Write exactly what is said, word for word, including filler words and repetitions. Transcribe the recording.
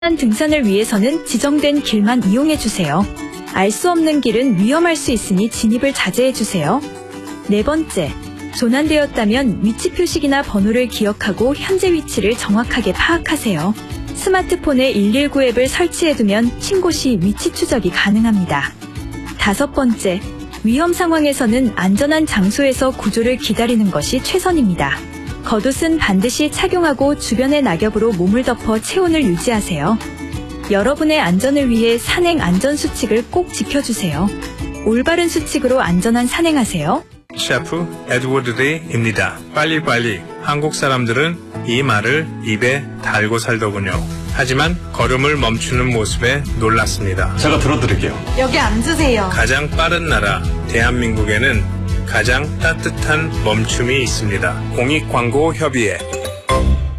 등산을 위해서는 지정된 길만 이용해주세요. 알 수 없는 길은 위험할 수 있으니 진입을 자제해주세요. 네 번째, 조난되었다면 위치 표식이나 번호를 기억하고 현재 위치를 정확하게 파악하세요. 스마트폰에 일일구 앱을 설치해두면 신고 시 위치 추적이 가능합니다. 다섯 번째, 위험 상황에서는 안전한 장소에서 구조를 기다리는 것이 최선입니다. 겉옷은 반드시 착용하고 주변의 낙엽으로 몸을 덮어 체온을 유지하세요. 여러분의 안전을 위해 산행 안전 수칙을 꼭 지켜주세요. 올바른 수칙으로 안전한 산행하세요. 셰프 에드워드 데이입니다. 빨리빨리. 한국 사람들은 이 말을 입에 달고 살더군요. 하지만 걸음을 멈추는 모습에 놀랐습니다. 제가 들어드릴게요. 여기 앉으세요. 가장 빠른 나라 대한민국에는 가장 따뜻한 멈춤이 있습니다. 공익광고협의회